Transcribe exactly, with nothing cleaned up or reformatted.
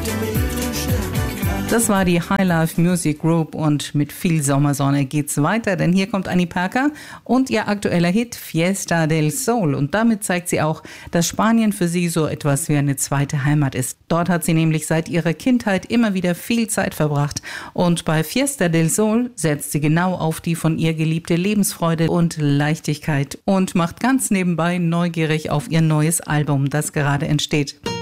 Das war die High Life Music Group und mit viel Sommersonne geht's weiter, denn hier kommt Annie Parker und ihr aktueller Hit Fiesta del Sol. Und damit zeigt sie auch, dass Spanien für sie so etwas wie eine zweite Heimat ist. Dort hat sie nämlich seit ihrer Kindheit immer wieder viel Zeit verbracht. Und bei Fiesta del Sol setzt sie genau auf die von ihr geliebte Lebensfreude und Leichtigkeit und macht ganz nebenbei neugierig auf ihr neues Album, das gerade entsteht.